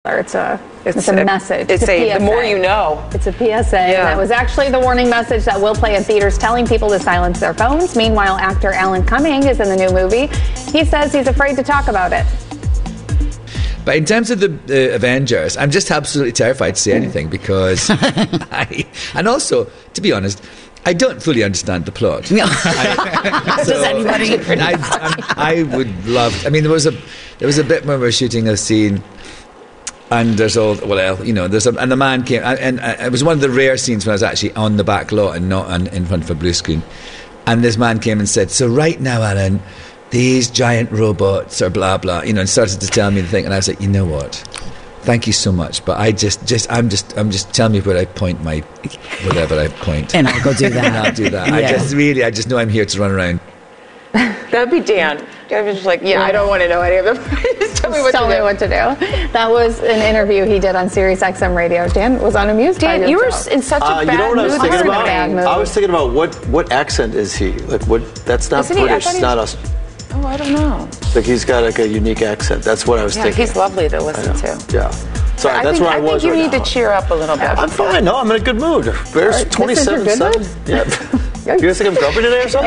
It's a message. It's a the more you know. It's a PSA. Yeah. That was actually the warning message that will play in theaters, telling people to silence their phones. Meanwhile, actor Alan Cumming is in the new movie. He says he's afraid to talk about it. But in terms of the Avengers, I'm just absolutely terrified to say anything because and also, to be honest, I don't fully understand the plot. No. Does anybody? I would love. I mean, there was a bit when we were shooting a scene, and there's all and the man came, and it was one of the rare scenes when I was actually on the back lot and not in front of a blue screen, and this man came and said, "So right now, Alan, these giant robots are blah blah," and started to tell me the thing, and I was like, you know what? Thank you so much, but I'm just telling me where I point my whatever I point, and I'll go do that. And I'll do that. Yeah. I just know I'm here to run around. That'd be Dan. Dan was just like, I don't want to know any of them. Just tell me what to do. That was an interview he did on Sirius XM Radio. Dan was unamused. Dan, you were in such a bad mood. You know what I was thinking about? I was thinking about what accent is he? Like what? That's not British. It's not us. Oh, I don't know. Like he's got like a unique accent. That's what I was thinking. He's lovely to listen to. Yeah. Sorry, that's where I was. I think you need to cheer up a little bit. I'm fine. No, I'm in a good mood. Bears 27-7. Yeah. You guys think I'm grumpy today or something?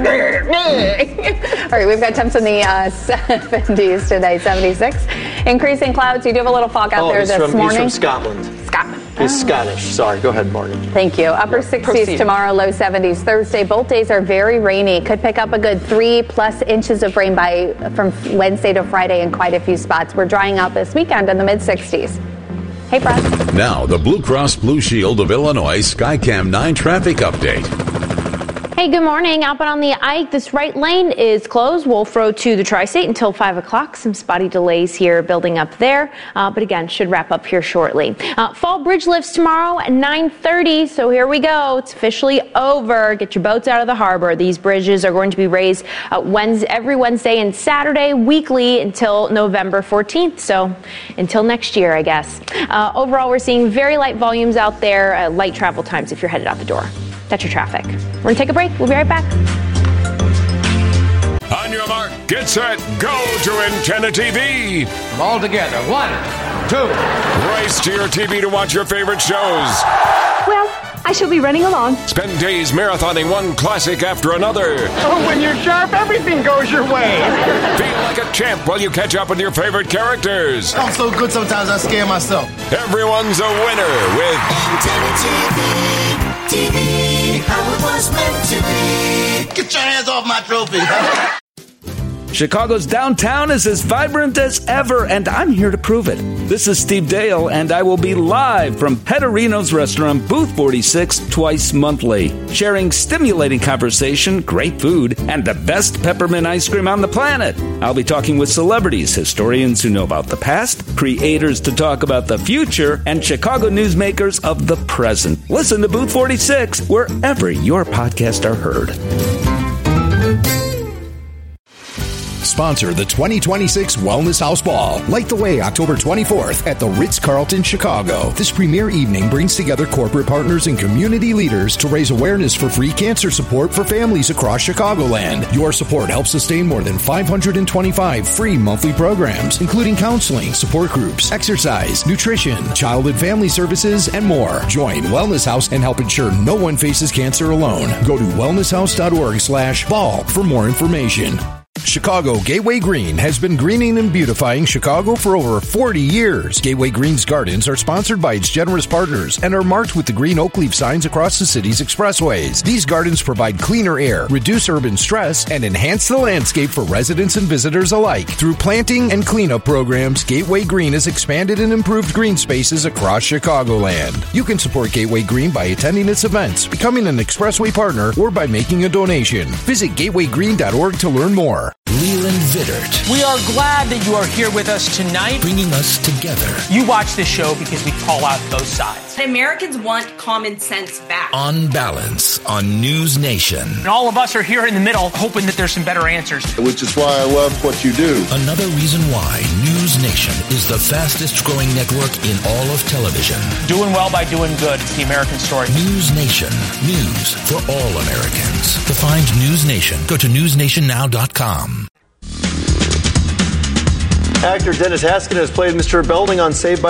All right, we've got temps in the 70s today, 76. Increasing clouds. You do have a little fog out there this morning. He's from Scotland. He's Scottish. Sorry, go ahead, Morgan. Thank you. Upper 60s tomorrow, low 70s Thursday. Both days are very rainy. Could pick up a good 3+ inches of rain from Wednesday to Friday in quite a few spots. We're drying out this weekend in the mid-60s. Hey, Brad. Now, the Blue Cross Blue Shield of Illinois Skycam 9 traffic update. Hey, good morning. Outbound on the Ike, this right lane is closed. Wolf Road to the Tri-State until 5 o'clock. Some spotty delays here building up there. But again, should wrap up here shortly. Fall bridge lifts tomorrow at 9:30. So here we go. It's officially over. Get your boats out of the harbor. These bridges are going to be raised every Wednesday and Saturday weekly until November 14th. So until next year, I guess. Overall, we're seeing very light volumes out there, light travel times if you're headed out the door. That's your traffic. We're going to take a break. We'll be right back. On your mark, get set, go to Antenna TV. All together. 1, 2. Race to your TV to watch your favorite shows. Well, I shall be running along. Spend days marathoning one classic after another. Oh, when you're sharp, everything goes your way. Feel like a champ while you catch up with your favorite characters. I'm so good sometimes I scare myself. Everyone's a winner with Antenna TV, how it was meant to be. Get your hands off my trophy. Chicago's downtown is as vibrant as ever, and I'm here to prove it. This is Steve Dale, and I will be live from Pedorino's restaurant, Booth 46, twice monthly, sharing stimulating conversation, great food, and the best peppermint ice cream on the planet. I'll be talking with celebrities, historians who know about the past, creators to talk about the future, and Chicago newsmakers of the present. Listen to Booth 46 wherever your podcasts are heard. Sponsor the 2026 Wellness House Ball. Light the way October 24th at the Ritz-Carlton, Chicago. This premier evening brings together corporate partners and community leaders to raise awareness for free cancer support for families across Chicagoland. Your support helps sustain more than 525 free monthly programs, including counseling, support groups, exercise, nutrition, child and family services, and more. Join Wellness House and help ensure no one faces cancer alone. Go to wellnesshouse.org/ball for more information. Chicago Gateway Green has been greening and beautifying Chicago for over 40 years. Gateway Green's gardens are sponsored by its generous partners and are marked with the green oak leaf signs across the city's expressways. These gardens provide cleaner air, reduce urban stress, and enhance the landscape for residents and visitors alike. Through planting and cleanup programs, Gateway Green has expanded and improved green spaces across Chicagoland. You can support Gateway Green by attending its events, becoming an expressway partner, or by making a donation. Visit gatewaygreen.org to learn more. Leland Vittert. We are glad that you are here with us tonight. Bringing us together. You watch this show because we call out both sides. Americans want common sense back. On Balance on News Nation. And all of us are here in the middle hoping that there's some better answers. Which is why I love what you do. Another reason why News Nation is the fastest growing network in all of television. Doing well by doing good. It's the American story. News Nation. News for all Americans. To find News Nation, go to newsnationnow.com. Actor Dennis Haskin has played Mr. Belding on Saved by